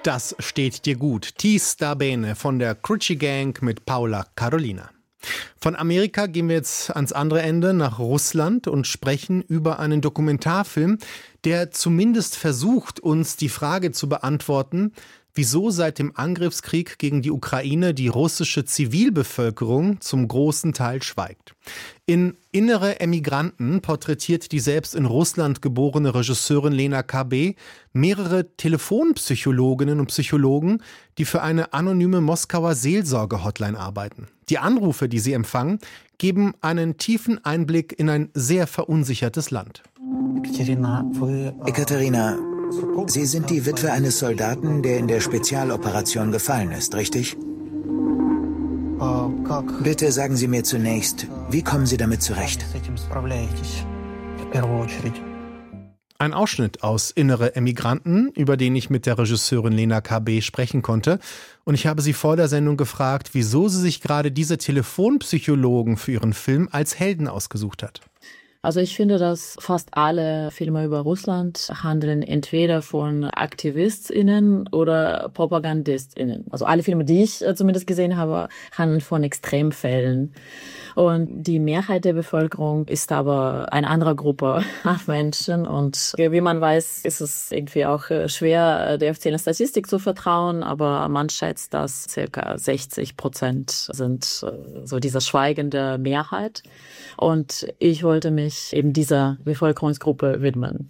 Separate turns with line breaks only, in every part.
Das steht dir gut. Ti sta bene von der Cruci Gang mit Paula Carolina. Von Amerika gehen wir jetzt ans andere Ende nach Russland und sprechen über einen Dokumentarfilm, der zumindest versucht, uns die Frage zu beantworten, wieso seit dem Angriffskrieg gegen die Ukraine die russische Zivilbevölkerung zum großen Teil schweigt. In Innere Emigranten porträtiert die selbst in Russland geborene Regisseurin Lena KB mehrere Telefonpsychologinnen und Psychologen, die für eine anonyme Moskauer Seelsorge-Hotline arbeiten. Die Anrufe, die sie empfangen, geben einen tiefen Einblick in ein sehr verunsichertes Land.
Ekaterina, Sie sind die Witwe eines Soldaten, der in der Spezialoperation gefallen ist, richtig? Bitte sagen Sie mir zunächst, wie kommen Sie damit zurecht?
Ein Ausschnitt aus Innere Emigranten, über den ich mit der Regisseurin Lena KB sprechen konnte. Und ich habe sie vor der Sendung gefragt, wieso sie sich gerade diese Telefonpsychologen für ihren Film als Helden ausgesucht hat.
Also ich finde, dass fast alle Filme über Russland handeln entweder von AktivistInnen oder PropagandistInnen. Also alle Filme, die ich zumindest gesehen habe, handeln von Extremfällen. Und die Mehrheit der Bevölkerung ist aber eine andere Gruppe an Menschen. Und wie man weiß, ist es irgendwie auch schwer, der offiziellen Statistik zu vertrauen. Aber man schätzt, dass ca. 60% sind so diese schweigende Mehrheit. Und ich wollte mich eben dieser Bevölkerungsgruppe widmen.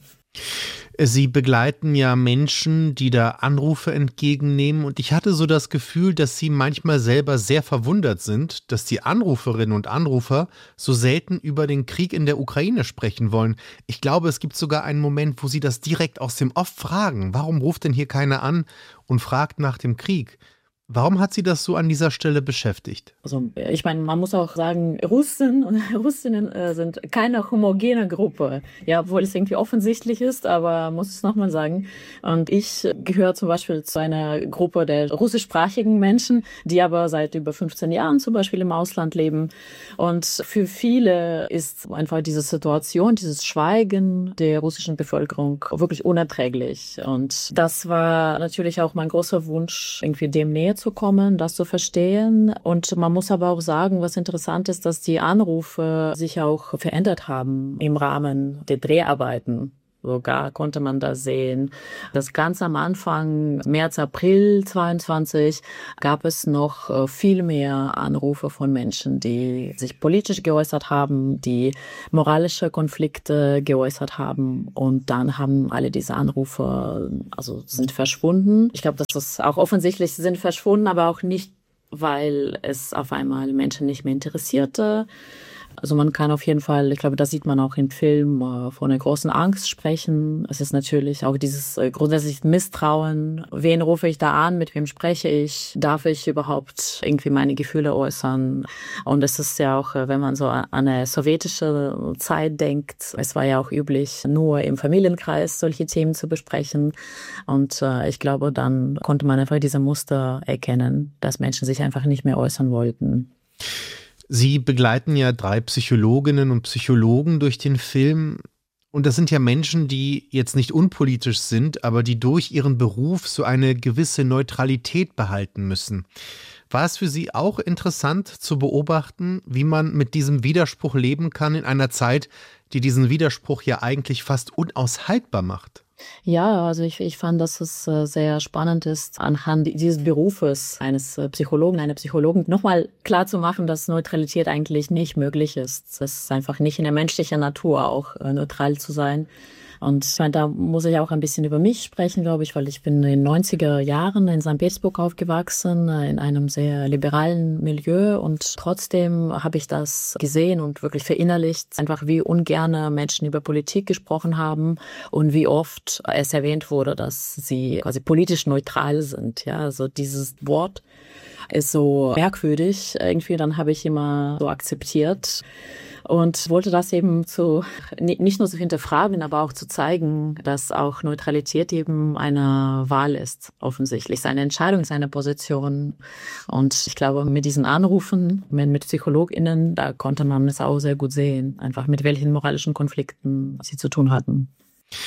Sie begleiten ja Menschen, die da Anrufe entgegennehmen, und ich hatte so das Gefühl, dass Sie manchmal selber sehr verwundert sind, dass die Anruferinnen und Anrufer so selten über den Krieg in der Ukraine sprechen wollen. Ich glaube, es gibt sogar einen Moment, wo Sie das direkt aus dem Off fragen. Warum ruft denn hier keiner an und fragt nach dem Krieg? Warum hat Sie das so an dieser Stelle beschäftigt?
Also ich meine, man muss auch sagen, Russen und Russinnen sind keine homogene Gruppe. Ja, obwohl es irgendwie offensichtlich ist, aber muss es nochmal sagen. Und ich gehöre zum Beispiel zu einer Gruppe der russischsprachigen Menschen, die aber seit über 15 Jahren zum Beispiel im Ausland leben. Und für viele ist einfach diese Situation, dieses Schweigen der russischen Bevölkerung wirklich unerträglich. Und das war natürlich auch mein großer Wunsch, irgendwie dem näher zu kommen, das zu verstehen. Und man muss aber auch sagen, was interessant ist, dass die Anrufe sich auch verändert haben im Rahmen der Dreharbeiten. Sogar konnte man das sehen. Das ganz am Anfang, März, April 22, gab es noch viel mehr Anrufe von Menschen, die sich politisch geäußert haben, die moralische Konflikte geäußert haben. Und dann haben alle diese Anrufe, sind verschwunden. Ich glaube, das ist auch offensichtlich, sind verschwunden, aber auch nicht, weil es auf einmal Menschen nicht mehr interessierte. Also man kann auf jeden Fall, ich glaube, das sieht man auch im Film, von einer großen Angst sprechen. Es ist natürlich auch dieses grundsätzliche Misstrauen. Wen rufe ich da an? Mit wem spreche ich? Darf ich überhaupt irgendwie meine Gefühle äußern? Und es ist ja auch, wenn man so an eine sowjetische Zeit denkt, es war ja auch üblich, nur im Familienkreis solche Themen zu besprechen. Und ich glaube, dann konnte man einfach diese Muster erkennen, dass Menschen sich einfach nicht mehr äußern wollten.
Sie begleiten ja 3 Psychologinnen und Psychologen durch den Film. Und das sind ja Menschen, die jetzt nicht unpolitisch sind, aber die durch ihren Beruf so eine gewisse Neutralität behalten müssen. War es für Sie auch interessant zu beobachten, wie man mit diesem Widerspruch leben kann in einer Zeit, die diesen Widerspruch ja eigentlich fast unaushaltbar macht?
Ja, also ich fand, dass es sehr spannend ist, anhand dieses Berufes eines Psychologen, einer Psychologin, nochmal klar zu machen, dass Neutralität eigentlich nicht möglich ist. Es ist einfach nicht in der menschlichen Natur auch neutral zu sein. Und ich meine, da muss ich auch ein bisschen über mich sprechen, glaube ich, weil ich bin in den 90er Jahren in St. Petersburg aufgewachsen, in einem sehr liberalen Milieu, und trotzdem habe ich das gesehen und wirklich verinnerlicht, einfach wie ungern Menschen über Politik gesprochen haben und wie oft es erwähnt wurde, dass sie quasi politisch neutral sind. Ja, also dieses Wort ist so merkwürdig irgendwie, dann habe ich immer so akzeptiert. Und wollte das eben nicht nur zu hinterfragen, aber auch zu zeigen, dass auch Neutralität eben eine Wahl ist, offensichtlich. Seine Entscheidung, seine Position. Und ich glaube, mit diesen Anrufen, mit PsychologInnen, da konnte man es auch sehr gut sehen, einfach mit welchen moralischen Konflikten sie zu tun hatten.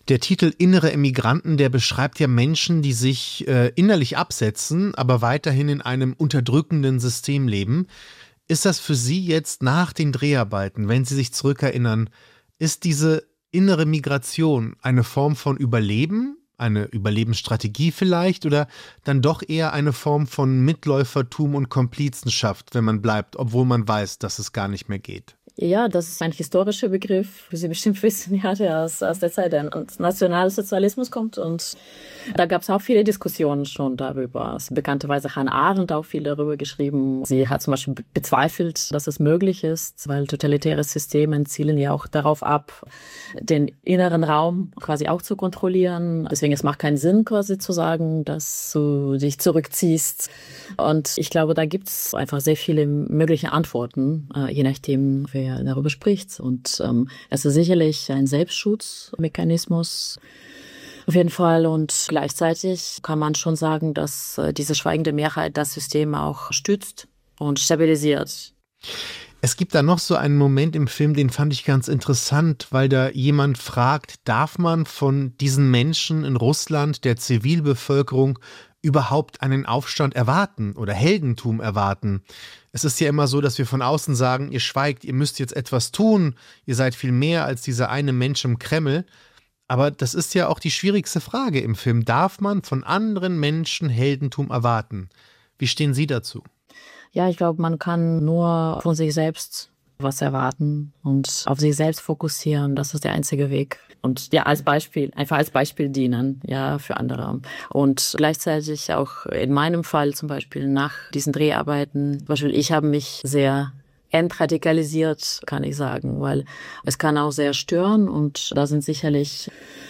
Der Titel Innere Emigranten, der beschreibt ja Menschen, die sich innerlich absetzen, aber weiterhin in einem unterdrückenden System leben. Ist das für Sie jetzt nach den Dreharbeiten, wenn Sie sich zurückerinnern, ist diese innere Migration eine Form von Überleben, eine Überlebensstrategie vielleicht oder dann doch eher eine Form von Mitläufertum und Komplizenschaft, wenn man bleibt, obwohl man weiß, dass es gar nicht mehr geht?
Ja, das ist ein historischer Begriff, wie Sie bestimmt wissen, ja, der aus der Zeit des Nationalsozialismus kommt. Und da gab es auch viele Diskussionen schon darüber. Bekannterweise Hannah Arendt auch viel darüber geschrieben. Sie hat zum Beispiel bezweifelt, dass es möglich ist, weil totalitäre Systeme zielen ja auch darauf ab, den inneren Raum quasi auch zu kontrollieren. Deswegen, es macht keinen Sinn, quasi zu sagen, dass du dich zurückziehst. Und ich glaube, da gibt es einfach sehr viele mögliche Antworten, je nachdem, wer darüber spricht. Und es ist sicherlich ein Selbstschutzmechanismus auf jeden Fall. Und gleichzeitig kann man schon sagen, dass diese schweigende Mehrheit das System auch stützt und stabilisiert.
Es gibt da noch so einen Moment im Film, den fand ich ganz interessant, weil da jemand fragt, darf man von diesen Menschen in Russland, der Zivilbevölkerung, überhaupt einen Aufstand erwarten oder Heldentum erwarten? Es ist ja immer so, dass wir von außen sagen, ihr schweigt, ihr müsst jetzt etwas tun, ihr seid viel mehr als dieser eine Mensch im Kreml. Aber das ist ja auch die schwierigste Frage im Film. Darf man von anderen Menschen Heldentum erwarten? Wie stehen Sie dazu?
Ja, ich glaube, man kann nur von sich selbst was erwarten und auf sich selbst fokussieren. Das ist der einzige Weg. Und ja, einfach als Beispiel dienen, ja, für andere. Und gleichzeitig auch in meinem Fall zum Beispiel nach diesen Dreharbeiten, zum Beispiel ich habe mich sehr entradikalisiert, kann ich sagen, weil es kann auch sehr stören und da sind sicherlich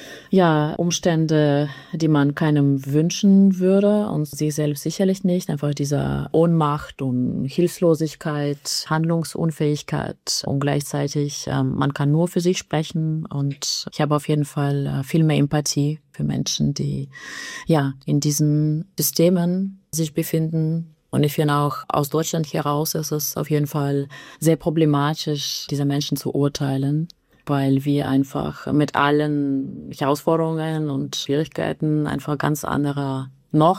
Umstände, die man keinem wünschen würde und sich selbst sicherlich nicht. Einfach diese Ohnmacht und Hilflosigkeit, Handlungsunfähigkeit und gleichzeitig, man kann nur für sich sprechen und ich habe auf jeden Fall viel mehr Empathie für Menschen, die in diesen Systemen sich befinden. Und ich finde auch aus Deutschland heraus ist es auf jeden Fall sehr problematisch, diese Menschen zu urteilen, weil wir einfach mit allen Herausforderungen und Schwierigkeiten einfach ganz andere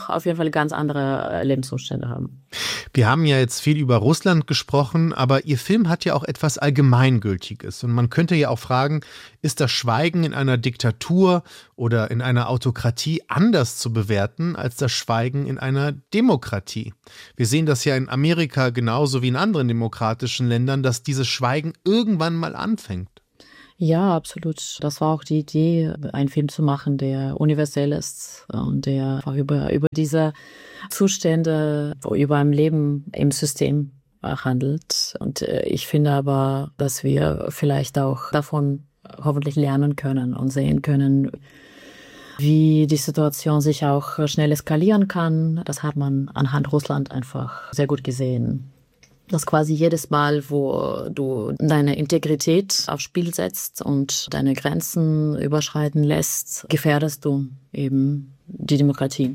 Lebensumstände haben.
Wir haben ja jetzt viel über Russland gesprochen, aber Ihr Film hat ja auch etwas Allgemeingültiges. Und man könnte ja auch fragen, ist das Schweigen in einer Diktatur oder in einer Autokratie anders zu bewerten als das Schweigen in einer Demokratie? Wir sehen das ja in Amerika genauso wie in anderen demokratischen Ländern, dass dieses Schweigen irgendwann mal anfängt.
Ja, absolut. Das war auch die Idee, einen Film zu machen, der universell ist und der einfach über diese Zustände, über ein Leben im System handelt. Und ich finde aber, dass wir vielleicht auch davon hoffentlich lernen können und sehen können, wie die Situation sich auch schnell eskalieren kann. Das hat man anhand Russland einfach sehr gut gesehen. Dass quasi jedes Mal, wo du deine Integrität aufs Spiel setzt und deine Grenzen überschreiten lässt, gefährdest du eben die Demokratie.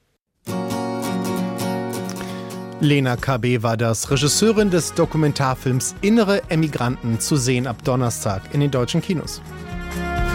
Lena KB war das, Regisseurin des Dokumentarfilms Innere Emigranten, zu sehen ab Donnerstag in den deutschen Kinos.